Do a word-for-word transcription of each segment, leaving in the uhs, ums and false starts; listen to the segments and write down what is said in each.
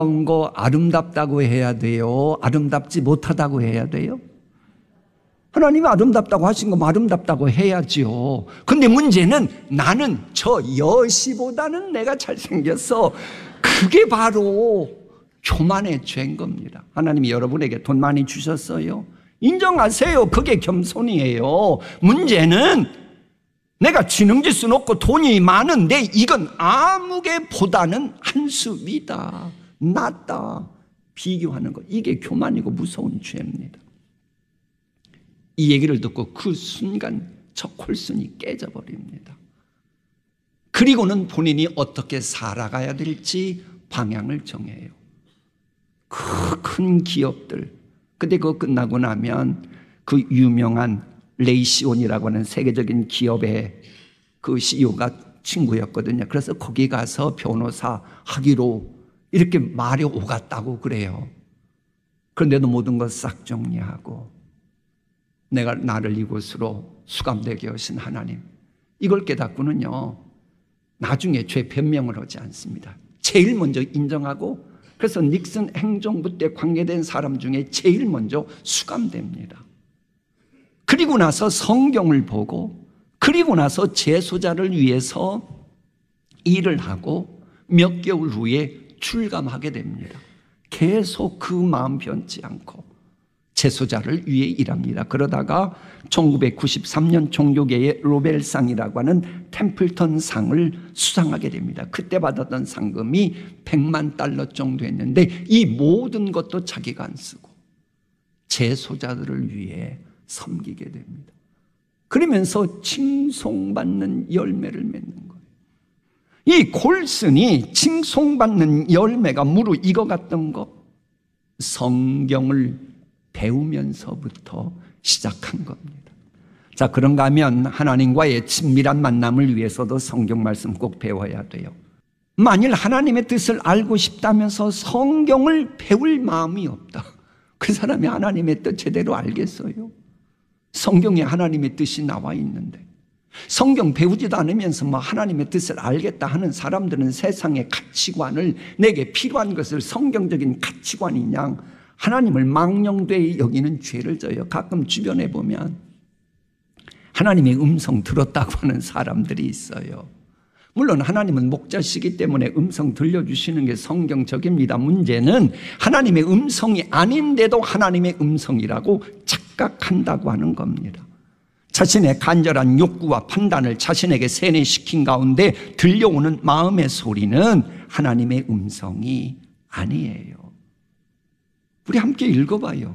거 아름답다고 해야 돼요? 아름답지 못하다고 해야 돼요? 하나님이 아름답다고 하신 거 아름답다고 해야지요. 근데 문제는 나는 저 여시보다는 내가 잘생겼어. 그게 바로 교만의 죄인 겁니다. 하나님이 여러분에게 돈 많이 주셨어요. 인정하세요. 그게 겸손이에요. 문제는 내가 지능지수 높고 돈이 많은데 이건 아무개보다는 한 수 위다, 낫다 비교하는 것, 이게 교만이고 무서운 죄입니다. 이 얘기를 듣고 그 순간 저 콜순이 깨져버립니다. 그리고는 본인이 어떻게 살아가야 될지 방향을 정해요. 그 큰 기업들, 근데 그거 끝나고 나면 그 유명한 레이시온이라고 하는 세계적인 기업의 그 씨이오가 친구였거든요. 그래서 거기 가서 변호사 하기로 이렇게 말이 오갔다고 그래요. 그런데도 모든 것 싹 정리하고 내가 나를 이곳으로 수감되게 하신 하나님, 이걸 깨닫고는요 나중에 죄 변명을 하지 않습니다. 제일 먼저 인정하고, 그래서 닉슨 행정부 때 관계된 사람 중에 제일 먼저 수감됩니다. 그리고 나서 성경을 보고, 그리고 나서 재소자를 위해서 일을 하고 몇 개월 후에 출감하게 됩니다. 계속 그 마음 변치 않고 재소자를 위해 일합니다. 그러다가 천구백구십삼 년 종교계의 로벨상이라고 하는 템플턴 상을 수상하게 됩니다. 그때 받았던 상금이 백만 달러 정도 했는데 이 모든 것도 자기가 안 쓰고 재소자들을 위해 섬기게 됩니다. 그러면서 칭송받는 열매를 맺는 거예요. 이 콜슨이 칭송받는 열매가 무릇 이거 같던 거, 성경을 배우면서부터 시작한 겁니다. 자, 그런가 하면 하나님과의 친밀한 만남을 위해서도 성경 말씀 꼭 배워야 돼요. 만일 하나님의 뜻을 알고 싶다면서 성경을 배울 마음이 없다, 그 사람이 하나님의 뜻 제대로 알겠어요? 성경에 하나님의 뜻이 나와 있는데 성경 배우지도 않으면서 뭐 하나님의 뜻을 알겠다 하는 사람들은 세상의 가치관을, 내게 필요한 것을 성경적인 가치관인 양 하나님을 망령되이 여기는 죄를 져요. 가끔 주변에 보면 하나님의 음성 들었다고 하는 사람들이 있어요. 물론 하나님은 목자시기 때문에 음성 들려주시는 게 성경적입니다. 문제는 하나님의 음성이 아닌데도 하나님의 음성이라고 착각한다고 하는 겁니다. 자신의 간절한 욕구와 판단을 자신에게 세뇌시킨 가운데 들려오는 마음의 소리는 하나님의 음성이 아니에요. 우리 함께 읽어봐요.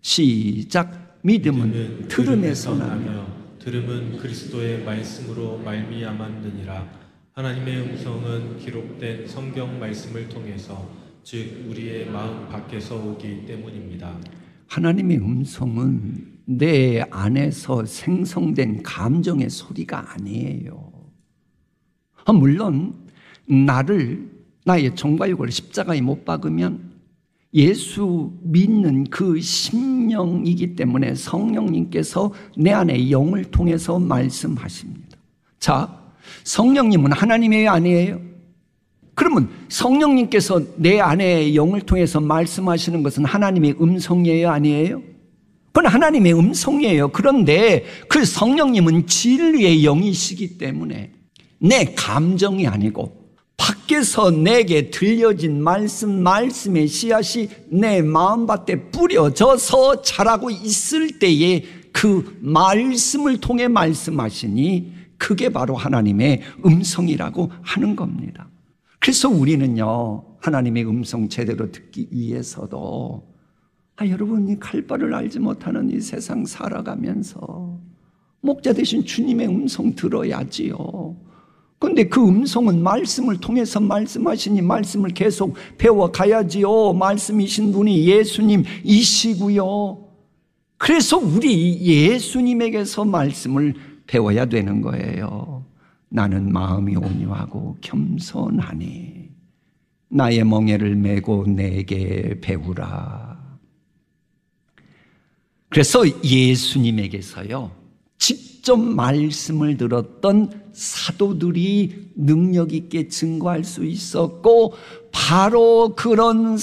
시작. 믿음은, 믿음은 들음에서 나며 들음은 그리스도의 말씀으로 말미암았느니라. 하나님의 음성은 기록된 성경 말씀을 통해서, 즉 우리의 마음 밖에서 오기 때문입니다. 하나님의 음성은 내 안에서 생성된 감정의 소리가 아니에요. 물론 나를, 나의 정과 육을 십자가에 못 박으면 예수 믿는 그 심령이기 때문에 성령님께서 내 안에 영을 통해서 말씀하십니다. 자, 성령님은 하나님의 아니에요? 그러면 성령님께서 내 안에 영을 통해서 말씀하시는 것은 하나님의 음성이에요, 아니에요? 그건 하나님의 음성이에요. 그런데 그 성령님은 진리의 영이시기 때문에 내 감정이 아니고 밖에서 내게 들려진 말씀, 말씀의 씨앗이 내 마음밭에 뿌려져서 자라고 있을 때에 그 말씀을 통해 말씀하시니 그게 바로 하나님의 음성이라고 하는 겁니다. 그래서 우리는요, 하나님의 음성 제대로 듣기 위해서도 아, 여러분이 갈 바를 알지 못하는 이 세상 살아가면서 목자 되신 주님의 음성 들어야지요. 그런데 그 음성은 말씀을 통해서 말씀하시니 말씀을 계속 배워가야지요. 말씀이신 분이 예수님이시고요. 그래서 우리 예수님에게서 말씀을 배워야 되는 거예요. 나는 마음이 온유하고 겸손하니 나의 멍에를 메고 내게 배우라. 그래서 예수님에게서요, 직접 말씀을 들었던 사도들이 능력 있게 증거할 수 있었고, 바로 그런